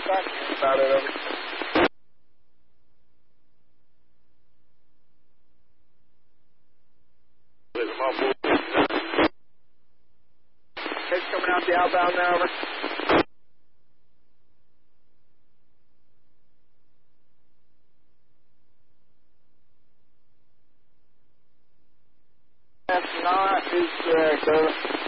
Talk about it over. It's coming out the outbound now, over. That's not is correct, over.